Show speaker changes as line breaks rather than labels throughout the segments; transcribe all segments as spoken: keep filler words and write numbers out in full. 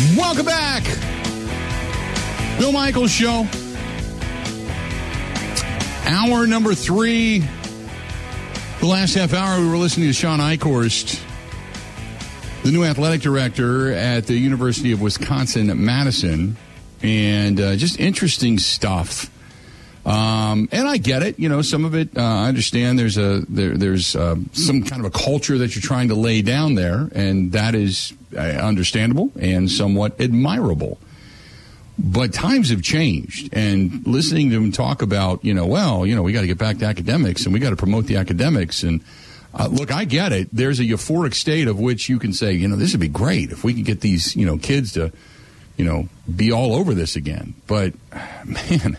Welcome back. Bill Michaels Show. Hour number three. The last half hour, we were listening to Sean Eichhorst, the new athletic director at the University of Wisconsin-Madison. And uh, just interesting stuff. Um, and I get it. You know, some of it, uh, I understand there's a there, there's uh, some kind of a culture that you're trying to lay down there, and that is uh, understandable and somewhat admirable. But times have changed, and listening to him talk about, you know, well, you know, we got to get back to academics, and we got to promote the academics. And uh, look, I get it. There's a euphoric state of which you can say, you know, this would be great if we could get these, you know, kids to, you know, be all over this again. But, man,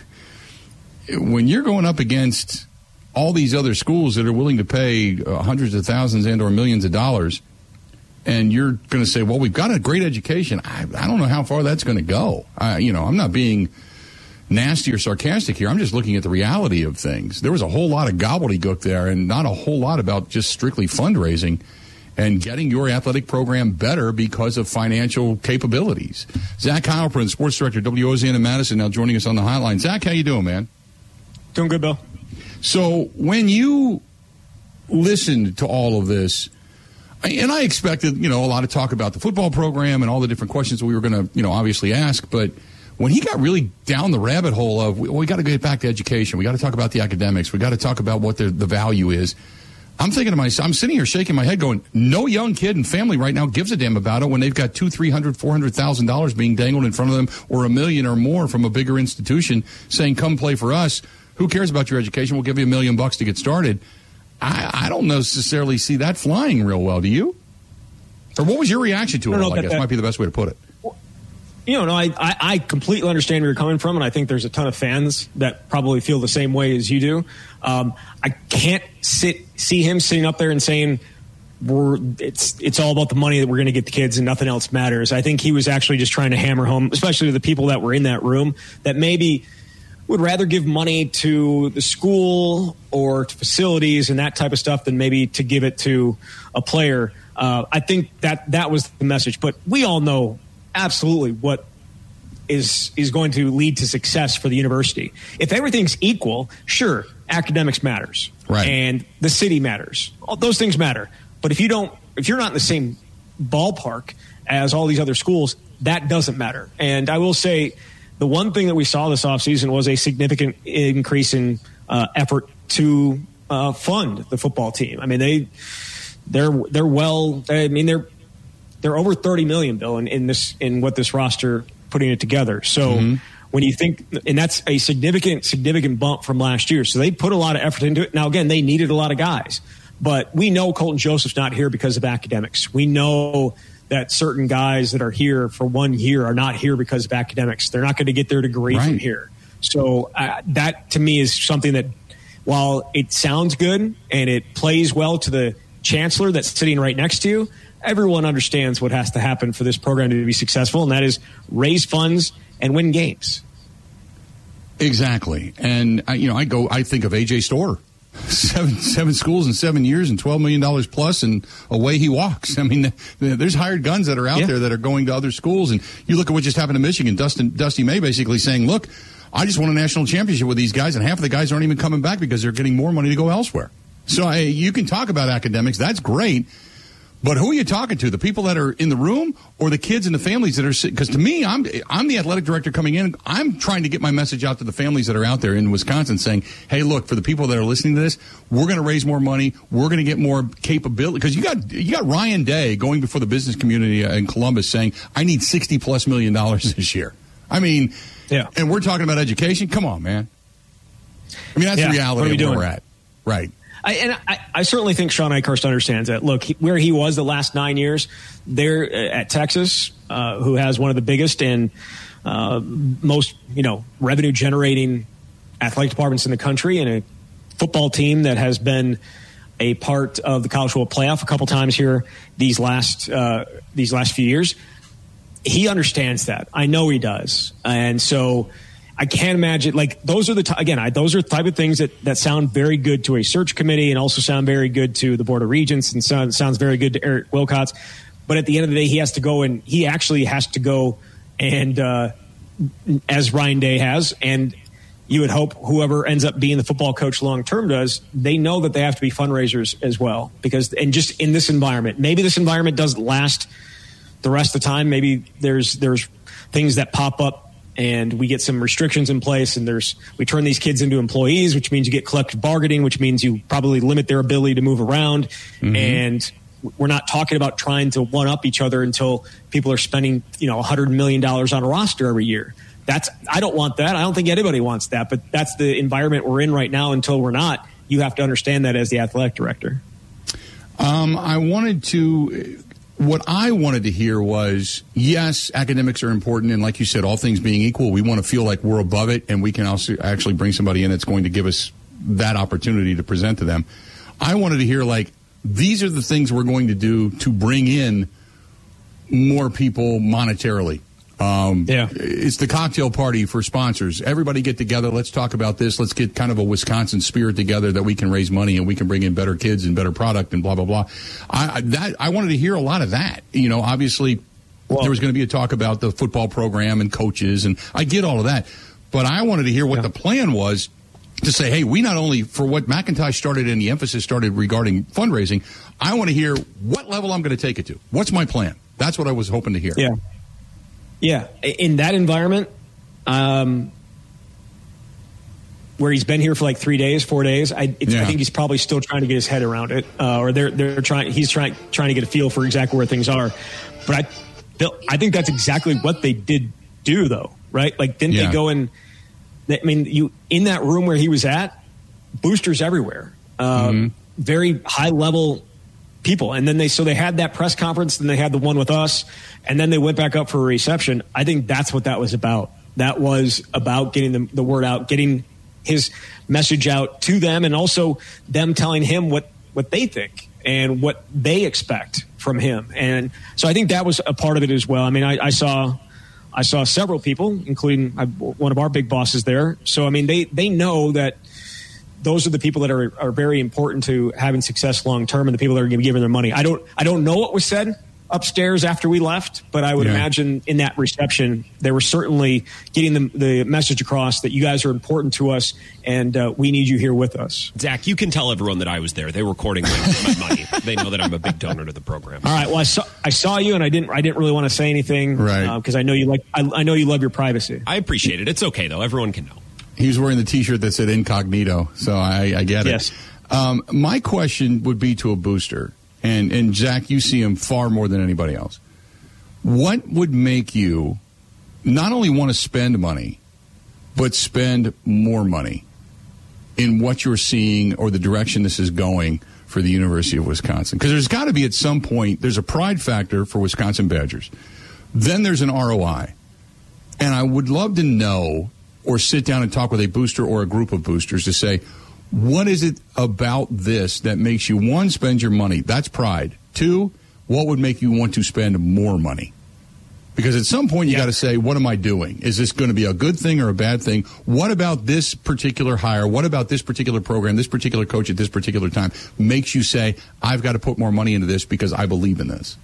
when you're going up against all these other schools that are willing to pay uh, hundreds of thousands and or millions of dollars, and you're going to say, well, we've got a great education, I, I don't know how far that's going to go. I, you know, I'm not being nasty or sarcastic here. I'm just looking at the reality of things. There was a whole lot of gobbledygook there and not a whole lot about just strictly fundraising and getting your athletic program better because of financial capabilities. Zach Heilprin, sports director, W O Z N in Madison, now joining us on the hotline. Zach, how you doing, man?
Doing good, Bill.
So when you listened to all of this, and I expected, you know, a lot of talk about the football program and all the different questions that we were going to, you know, obviously ask. But when he got really down the rabbit hole of, well, we got to get back to education, we got to talk about the academics, we got to talk about what the, the value is, I'm thinking to myself, I'm sitting here shaking my head going, no young kid and family right now gives a damn about it when they've got two, three hundred, four hundred thousand dollars being dangled in front of them, or a million or more from a bigger institution saying, come play for us. Who cares about your education? We'll give you a million bucks to get started. I, I don't necessarily see that flying real well. Do you? Or what was your reaction to it all, I guess, that might be the best way to put it.
You know, no, I, I, I completely understand where you're coming from, and I think there's a ton of fans that probably feel the same way as you do. Um, I can't sit see him sitting up there and saying, we're, it's it's all about the money that we're going to get the kids and nothing else matters. I think he was actually just trying to hammer home, especially to the people that were in that room, that maybe would rather give money to the school or to facilities and that type of stuff than maybe to give it to a player. Uh, I think that that was the message. But we all know absolutely what is is going to lead to success for the university. If everything's equal, sure, academics matters.
Right.
And the city matters. All those things matter. But if you don't, if you're not in the same ballpark as all these other schools, that doesn't matter. And I will say, the one thing that we saw this offseason was a significant increase in uh, effort to uh, fund the football team. I mean, they they're they're well. I mean, they're they're over thirty million, Bill, in, in this in what this roster putting it together. So mm-hmm. when you think, and that's a significant significant bump from last year. So they put a lot of effort into it. Now, again, they needed a lot of guys, but we know Colton Joseph's not here because of academics. We know that certain guys that are here for one year are not here because of academics. They're not going to get their degree right. from here. So uh, that, to me, is something that, while it sounds good and it plays well to the chancellor that's sitting right next to you, everyone understands what has to happen for this program to be successful, and that is raise funds and win games.
Exactly. And, uh, you know, I go, I think of A J Storr. Seven seven schools in seven years and twelve million dollars plus, and away he walks. I mean, there's hired guns that are out yeah. there that are going to other schools. And you look at what just happened to Michigan. Dustin, Dusty May basically saying, look, I just won a national championship with these guys, and half of the guys aren't even coming back because they're getting more money to go elsewhere. So I, you can talk about academics. That's great. But who are you talking to? The people that are in the room or the kids and the families that are sitting? Because to me, I'm I'm the athletic director coming in. I'm trying to get my message out to the families that are out there in Wisconsin saying, hey, look, for the people that are listening to this, we're going to raise more money. We're going to get more capability. Because you got you got Ryan Day going before the business community in Columbus saying, I need sixty plus million dollars this year. I mean, yeah. And we're talking about education. Come on, man. I mean, that's
yeah.
the reality of
doing?
where we're at. Right.
I, and I, I certainly think Sean Eichhorst understands that. Look, he, where he was the last nine years there at Texas, uh, who has one of the biggest and uh, most, you know, revenue generating athletic departments in the country, and a football team that has been a part of the college football playoff a couple times here these last uh, these last few years. He understands that. I know he does, and so I can't imagine, like, those are the, t- again, I, those are the type of things that, that sound very good to a search committee and also sound very good to the Board of Regents and sound, sounds very good to Eric Wilcox. But at the end of the day, he has to go and he actually has to go and uh, as Ryan Day has, and you would hope whoever ends up being the football coach long term does, they know that they have to be fundraisers as well. Because and just in this environment, maybe this environment doesn't last the rest of the time. Maybe there's there's things that pop up and we get some restrictions in place, and there's we turn these kids into employees, which means you get collective bargaining, which means you probably limit their ability to move around. Mm-hmm. And we're not talking about trying to one up each other until people are spending, you know, one hundred million dollars on a roster every year. That's I don't want that. I don't think anybody wants that. But that's the environment we're in right now. Until we're not, you have to understand that as the athletic director.
Um, I wanted to. What I wanted to hear was, yes, academics are important, and like you said, all things being equal, we want to feel like we're above it, and we can also actually bring somebody in that's going to give us that opportunity to present to them. I wanted to hear, like, these are the things we're going to do to bring in more people monetarily. Um, yeah. It's the cocktail party for sponsors. Everybody get together. Let's talk about this. Let's get kind of a Wisconsin spirit together that we can raise money and we can bring in better kids and better product and blah, blah, blah. I, that, I wanted to hear a lot of that. You know, obviously well, there was going to be a talk about the football program and coaches, and I get all of that. But I wanted to hear what yeah. the plan was to say, hey, we not only, for what McIntosh started and the emphasis started regarding fundraising, I want to hear what level I'm going to take it to. What's my plan? That's what I was hoping to hear.
Yeah. Yeah, in that environment, um, where he's been here for like three days, four days, I, it's, yeah. I think he's probably still trying to get his head around it, uh, or they're they're trying. He's trying trying to get a feel for exactly where things are. But I, Bill, I think that's exactly what they did do, though, right? Like, didn't yeah. they go in? I mean, you in that room where he was at, boosters everywhere, um, mm-hmm. very high level people, and then they so they had that press conference, and they had the one with us, and then they went back up for a reception. I think that's what that was about. That was about getting the, the word out, getting his message out to them, and also them telling him what what they think and what they expect from him. And so I think that was a part of it as well. I mean, I, I saw I saw several people, including one of our big bosses there. So I mean, they they know that those are the people that are, are very important to having success long term, and the people that are going to be giving their money. I don't I don't know what was said upstairs after we left, but I would yeah. imagine in that reception they were certainly getting the, the message across that you guys are important to us, and uh, we need you here with us.
Zach, you can tell everyone that I was there. They were courting my, my money. They know that I'm a big donor to the program.
All right. Well, I saw I saw you, and I didn't I didn't really want to say anything,
right?
Because uh, I know you like I, I know you love your privacy.
I appreciate it. It's okay though. Everyone can know.
He was wearing the T-shirt that said incognito, so I, I get it.
Yes.
Um, my question would be to a booster, and, and Zach, you see him far more than anybody else. What would make you not only want to spend money, but spend more money in what you're seeing or the direction this is going for the University of Wisconsin? Because there's got to be at some point, there's a pride factor for Wisconsin Badgers. Then there's an R O I. And I would love to know, or sit down and talk with a booster or a group of boosters to say, what is it about this that makes you, one, spend your money? That's pride. Two, what would make you want to spend more money? Because at some point you yeah. got to say, what am I doing? Is this going to be a good thing or a bad thing? What about this particular hire? What about this particular program, this particular coach at this particular time makes you say, I've got to put more money into this because I believe in this?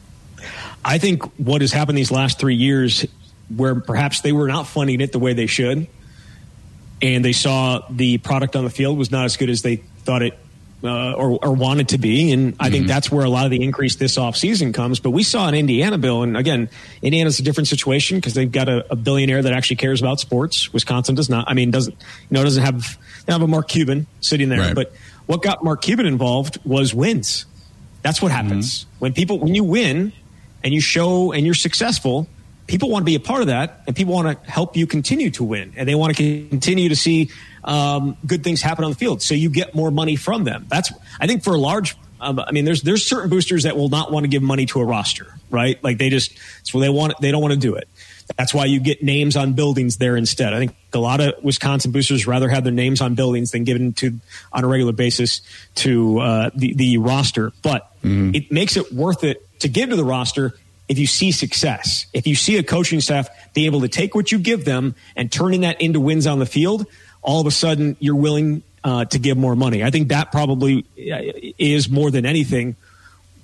I think what has happened these last three years where perhaps they were not funding it the way they should, and they saw the product on the field was not as good as they thought it uh, or, or wanted to be. And I mm-hmm. think that's where a lot of the increase this offseason comes. But we saw in Indiana, Bill, and again, Indiana's a different situation because they've got a, a billionaire that actually cares about sports. Wisconsin does not. I mean, doesn't, you know, doesn't have, they have a Mark Cuban sitting there. Right. But what got Mark Cuban involved was wins. That's what happens. Mm-hmm. When people, when you win and you show and you're successful, people want to be a part of that, and people want to help you continue to win, and they want to continue to see um, good things happen on the field. So you get more money from them. That's, I think, for a large. Um, I mean, there's there's certain boosters that will not want to give money to a roster, right? Like they just, so they want, they don't want to do it. That's why you get names on buildings there instead. I think a lot of Wisconsin boosters rather have their names on buildings than given to on a regular basis to uh, the the roster. But mm-hmm. it makes it worth it to give to the roster if you see success. If you see a coaching staff be able to take what you give them and turning that into wins on the field, all of a sudden you're willing uh, to give more money. I think that probably is more than anything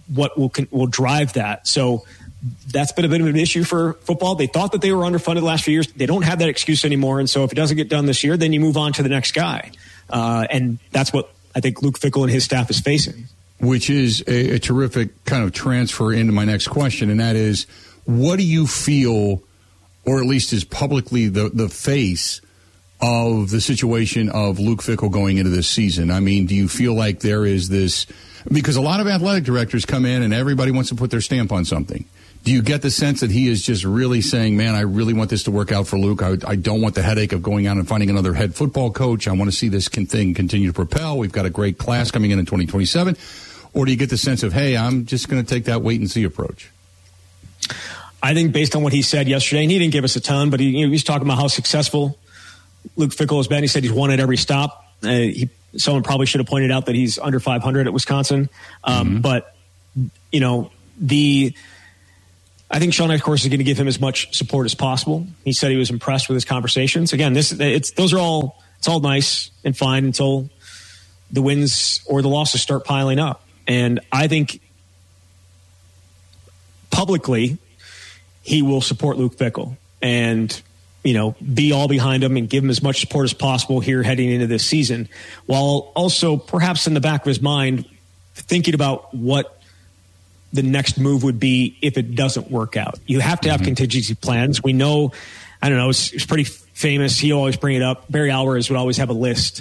what will will drive that. So that's been a bit of an issue for football. They thought that they were underfunded the last few years. They don't have that excuse anymore. And so if it doesn't get done this year, then you move on to the next guy. Uh, and that's what I think Luke Fickell and his staff is facing.
Which is a, a terrific kind of transfer into my next question, and that is, what do you feel, or at least is publicly the, the face of the situation of Luke Fickell going into this season? I mean, do you feel like there is this, because a lot of athletic directors come in and everybody wants to put their stamp on something. Do you get the sense that he is just really saying, man, I really want this to work out for Luke. I, I don't want the headache of going out and finding another head football coach. I want to see this can, thing continue to propel. We've got a great class coming in in twenty twenty-seven. Or do you get the sense of, hey, I'm just going to take that wait-and-see approach?
I think based on what he said yesterday, and he didn't give us a ton, but he, you know, he's talking about how successful Luke Fickell has been. He said he's won at every stop. Uh, he, someone probably should have pointed out that he's under five hundred at Wisconsin. Um, mm-hmm. But, you know, the I think Sean Eichhorst is going to give him as much support as possible. He said he was impressed with his conversations. Again, this it's those are all it's all nice and fine until the wins or the losses start piling up. And I think publicly he will support Luke Fickell and, you know, be all behind him and give him as much support as possible here heading into this season, while also perhaps in the back of his mind thinking about what the next move would be if it doesn't work out. You have to have mm-hmm. contingency plans. We know, I don't know, it's, it's pretty famous. He always bring it up. Barry Alvarez would always have a list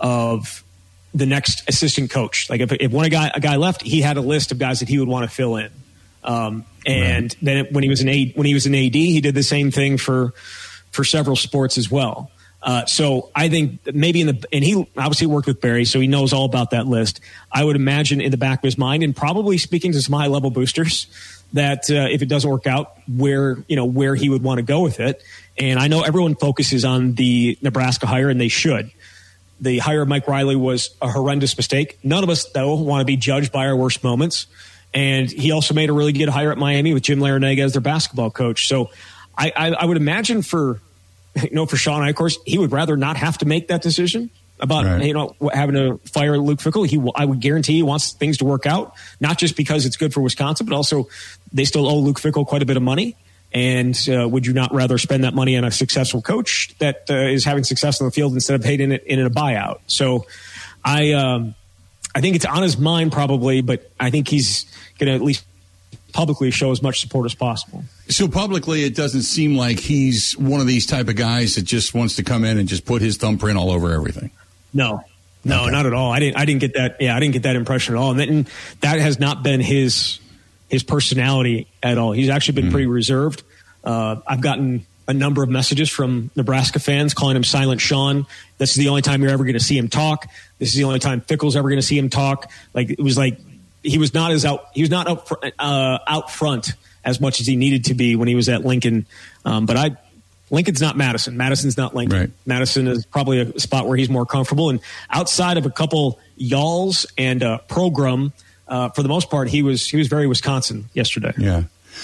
of the next assistant coach. Like if, if one guy, a guy left, he had a list of guys that he would want to fill in. Um, and right. then it, when he was an A, when he was an A D, he did the same thing for, for several sports as well. Uh, so I think maybe in the, and he obviously worked with Barry, so he knows all about that list. I would imagine in the back of his mind, and probably speaking to some high level boosters, that uh, if it doesn't work out, where, you know, where he would want to go with it. And I know everyone focuses on the Nebraska hire, and they should. The hire of Mike Riley was a horrendous mistake. None of us, though, want to be judged by our worst moments. And he also made a really good hire at Miami with Jim Larrañaga as their basketball coach. So I, I, I would imagine for, you know, for Sean Eichhorst, he would rather not have to make that decision about, right. you know, having to fire Luke Fickell. He, I would guarantee he wants things to work out, not just because it's good for Wisconsin, but also they still owe Luke Fickell quite a bit of money. And uh, would you not rather spend that money on a successful coach that uh, is having success on the field instead of paying it in a buyout? So I um, I think it's on his mind probably, but I think he's going to at least publicly show as much support as possible.
So publicly, it doesn't seem like he's one of these type of guys that just wants to come in and just put his thumbprint all over everything.
No, no,
okay.
not at all. I didn't. I didn't get that. Yeah, I didn't get that impression at all. And that, and that has not been his his personality at all. He's actually been mm-hmm. pretty reserved. Uh, I've gotten a number of messages from Nebraska fans calling him Silent Sean. This is the only time you're ever going to see him talk. This is the only time Fickell's ever going to see him talk. Like it was like he was not as out. He was not up fr- uh, out front as much as he needed to be when he was at Lincoln. Um, but I, Lincoln's not Madison. Madison's not Lincoln. Right. Madison is probably a spot where he's more comfortable. And outside of a couple y'alls and a program, uh, for the most part, he was he was very Wisconsin yesterday.
Yeah.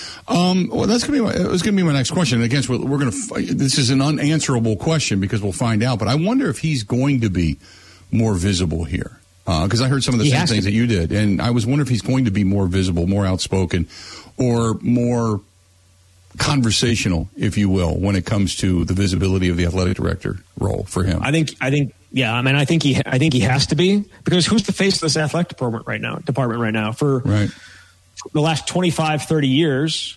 Um, well, that's going to be my, it was going to be my next question. Again, we're, we're going to. This is an unanswerable question because we'll find out. But I wonder if he's going to be more visible here because uh, I heard some of the he same things that you did, and I was wondering if he's going to be more visible, more outspoken, or more conversational, if you will, when it comes to the visibility of the athletic director role for him.
I think. I think. Yeah, I mean, I think he. I think he has to be because who's the face of this athletic department right now? Department right now for
right.
the last twenty-five, thirty years,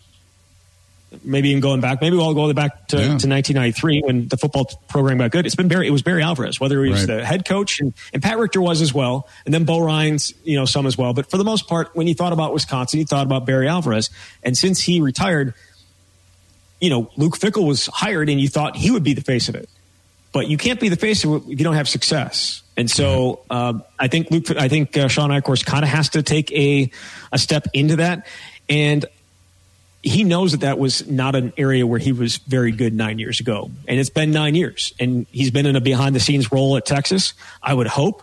maybe even going back, maybe we'll go back to, yeah. to nineteen ninety-three when the football program got good. It's been Barry, it was Barry Alvarez, whether he was right. the head coach and, and Pat Richter was as well. And then Bo Ryan's, you know, some as well. But for the most part, when you thought about Wisconsin, you thought about Barry Alvarez. And since he retired, you know, Luke Fickell was hired and you thought he would be the face of it. But you can't be the face of it if you don't have success. And so uh, I think Luke, I think uh, Sean Eichhorst kind of has to take a a step into that, and he knows that that was not an area where he was very good nine years ago. And it's been nine years, and he's been in a behind the scenes role at Texas. I would hope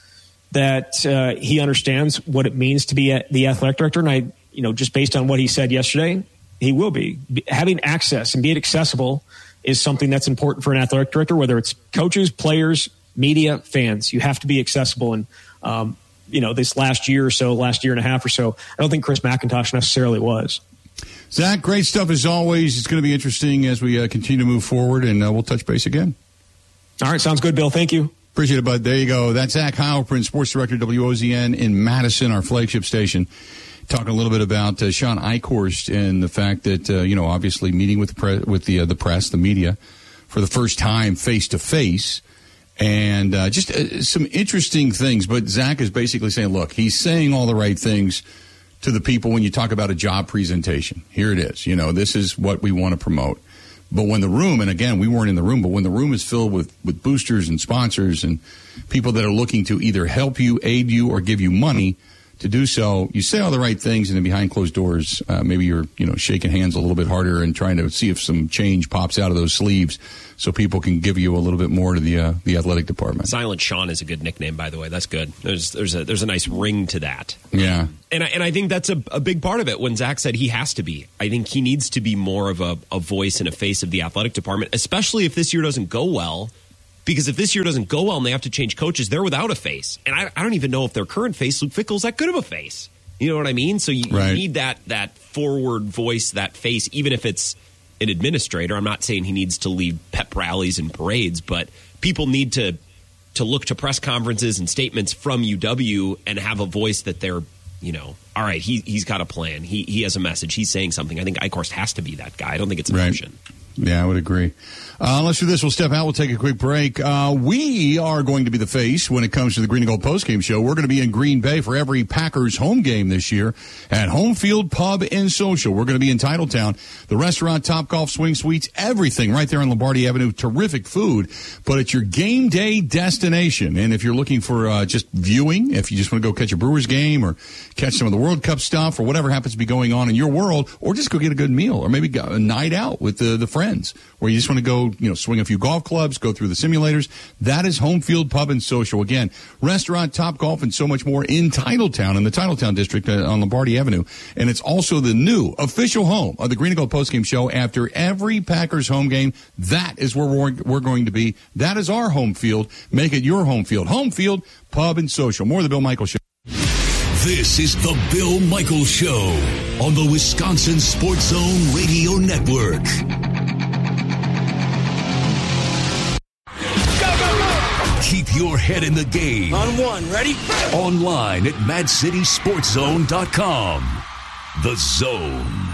that uh, he understands what it means to be a, the athletic director, and I, you know, just based on what he said yesterday, he will be having access and being accessible is something that's important for an athletic director, whether it's coaches, players, media, fans. You have to be accessible. And um, you know, this last year or so, last year and a half or so. I don't think Chris McIntosh necessarily was.
Zach, great stuff as always. It's going to be interesting as we uh, continue to move forward, and uh, we'll touch base again.
All right, sounds good, Bill. Thank you.
Appreciate it, bud. There you go. That's Zach Heilprin, sports director, W O Z N in Madison, our flagship station, talking a little bit about uh, Sean Eichhorst and the fact that, uh, you know, obviously meeting with the, pre- with the, uh, the press, the media, for the first time face-to-face, and uh, just uh, some interesting things. But Zach is basically saying, look, he's saying all the right things to the people when you talk about a job presentation. Here it is. You know, this is what we want to promote. But when the room, and again, we weren't in the room, but when the room is filled with, with boosters and sponsors and people that are looking to either help you, aid you, or give you money to do so, you say all the right things, and then behind closed doors, uh, maybe you're, you know, shaking hands a little bit harder and trying to see if some change pops out of those sleeves so people can give you a little bit more to the uh, the athletic department.
Silent Sean is a good nickname, by the way. That's good. There's there's a there's a nice ring to that.
Yeah,
and I, and I think that's a, a big part of it. When Zach said he has to be, I think he needs to be more of a, a voice and a face of the athletic department, especially if this year doesn't go well. Because if this year doesn't go well and they have to change coaches, they're without a face. And I, I don't even know if their current face, Luke Fickell's that good of a face. You know what I mean? So you,
right.
you need that that forward voice, that face, even if it's an administrator. I'm not saying he needs to lead pep rallies and parades, but people need to to look to press conferences and statements from U W and have a voice that they're, you know, all right, he, he's got a plan. He he has a message. He's saying something. I think Eichhorst has to be that guy. I don't think it's an
right.
option.
Yeah, I would agree. Uh, let's do this. We'll step out. We'll take a quick break. Uh, we are going to be the face when it comes to the Green and Gold postgame show. We're going to be in Green Bay for every Packers home game this year at Home Field Pub and Social. We're going to be in Titletown. The restaurant, Top Golf, Swing Suites, everything right there on Lombardi Avenue. Terrific food, but it's your game day destination. And if you're looking for uh, just viewing, if you just want to go catch a Brewers game or catch some of the World Cup stuff or whatever happens to be going on in your world, or just go get a good meal or maybe a night out with the, the friends where you just want to go, you know, swing a few golf clubs, go through the simulators. That is Home Field Pub and Social. Again, restaurant, Top Golf, and so much more in Titletown, in the Titletown district uh, on Lombardi Avenue. And it's also the new official home of the Green and Gold postgame show after every Packers home game. That is where we're, we're going to be. That is our home field. Make it your home field. Home Field Pub and Social. More of the Bill Michaels Show.
This is the Bill Michaels Show on the Wisconsin Sports Zone Radio Network. Keep your head in the game.
On one, ready?
Online at mad city sports zone dot com. The Zone.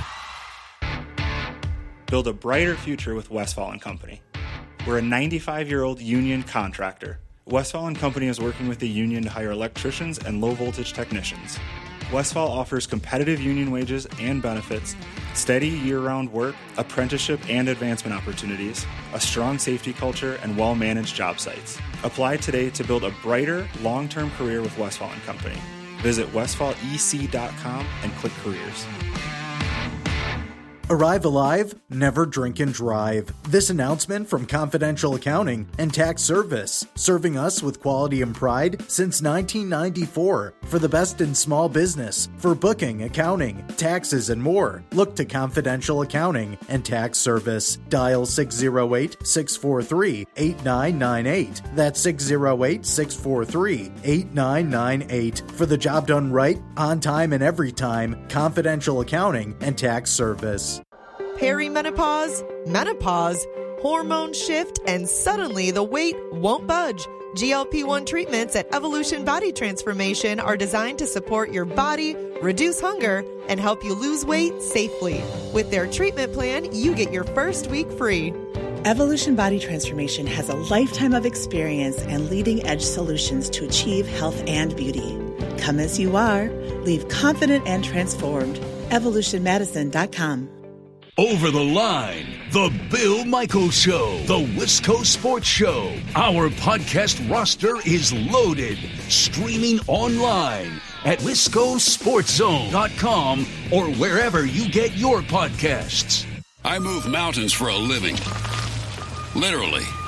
Build a brighter future with Westfall and Company. We're a ninety-five-year-old union contractor. Westfall and Company is working with the union to hire electricians and low-voltage technicians. Westfall offers competitive union wages and benefits, steady year-round work, apprenticeship and advancement opportunities, a strong safety culture, and well-managed job sites. Apply today to build a brighter, long-term career with Westfall and Company. Visit westfall e c dot com and click careers.
Arrive alive, never drink and drive. This announcement from Confidential Accounting and Tax Service, serving us with quality and pride since nineteen ninety-four. For the best in small business, for booking, accounting, taxes, and more, look to Confidential Accounting and Tax Service. Dial six oh eight, six four three, eight nine nine eight. That's six oh eight, six four three, eight nine nine eight. For the job done right, on time, and every time, Confidential Accounting and Tax Service.
Perimenopause, menopause, hormone shift, and suddenly the weight won't budge. G L P one treatments at Evolution Body Transformation are designed to support your body, reduce hunger, and help you lose weight safely. With their treatment plan, you get your first week free.
Evolution Body Transformation has a lifetime of experience and leading-edge solutions to achieve health and beauty. Come as you are. Leave confident and transformed. evolution madison dot com.
Over the Line, The Bill Michaels Show, The Wisco Sports Show. Our podcast roster is loaded. Streaming online at wisco sports zone dot com or wherever you get your podcasts.
I move mountains for a living. Literally.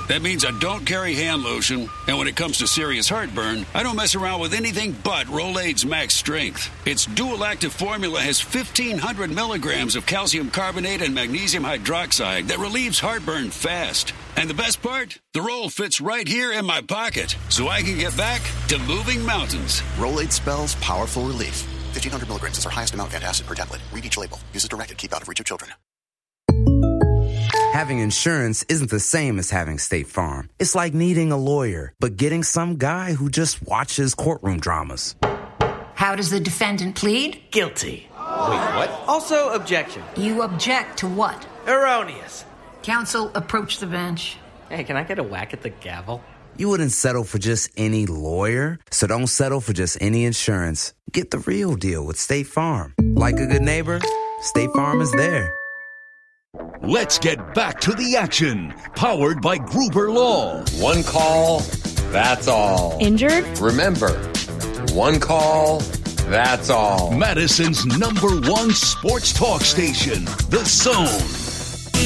That means I don't carry hand lotion, and when it comes to serious heartburn, I don't mess around with anything but Rolaids Max Strength. Its dual-active formula has fifteen hundred milligrams of calcium carbonate and magnesium hydroxide that relieves heartburn fast. And the best part? The roll fits right here in my pocket, so I can get back to moving mountains.
Rolaids spells powerful relief. fifteen hundred milligrams is our highest amount of antacid per tablet. Read each label. Use as directed. Keep out of reach of children.
Having insurance isn't the same as having State Farm. It's like needing a lawyer, but getting some guy who just watches courtroom dramas.
How does the defendant plead?
Guilty.
Wait, what?
Also, objection.
You object to what?
Erroneous.
Counsel, approach the bench.
Hey, can I get a whack at the gavel?
You wouldn't settle for just any lawyer, so don't settle for just any insurance. Get the real deal with State Farm. Like a good neighbor, State Farm is there.
Let's get back to the action. Powered by Gruber Law.
One call, that's all.
Injured?
Remember, one call, that's all.
Madison's number one sports talk station, The Zone.